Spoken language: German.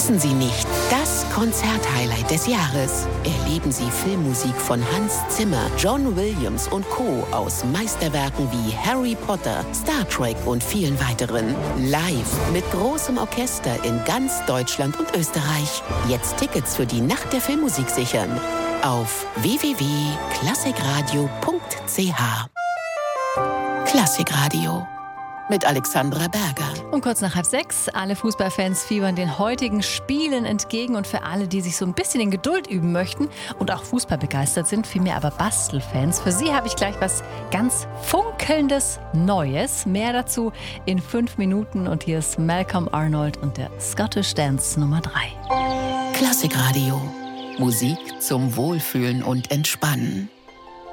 Verpassen Sie nicht das Konzerthighlight des Jahres. Erleben Sie Filmmusik von Hans Zimmer, John Williams und Co. aus Meisterwerken wie Harry Potter, Star Trek und vielen weiteren. Live mit großem Orchester in ganz Deutschland und Österreich. Jetzt Tickets für die Nacht der Filmmusik sichern. Auf www.klassikradio.ch. Klassikradio mit Alexandra Berger. Um kurz nach 5:30, alle Fußballfans fiebern den heutigen Spielen entgegen. Und für alle, die sich so ein bisschen in Geduld üben möchten und auch Fußball begeistert sind, vielmehr aber Bastelfans, für sie habe ich gleich was ganz Funkelndes Neues. Mehr dazu in 5 Minuten. Und hier ist Malcolm Arnold und der Scottish Dance Nummer 3. Klassikradio. Musik zum Wohlfühlen und Entspannen.